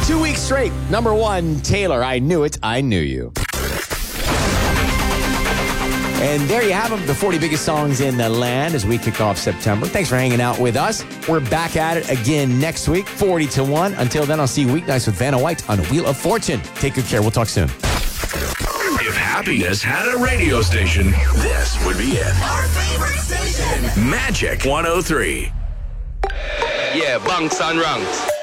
2 weeks straight. Number one, Taylor, I Knew It, I Knew You. And there you have them, the 40 biggest songs in the land as we kick off September. Thanks for hanging out with us. We're back at it again next week, 40 to 1. Until then, I'll see you weeknights with Vanna White on Wheel of Fortune. Take good care. We'll talk soon. If happiness had a radio station, this would be it. Our favorite station. Magic 103. Yeah, bunks and ranks.